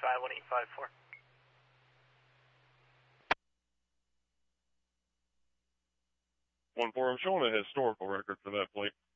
51854. 1-4, I'm showing a historical record for that plate.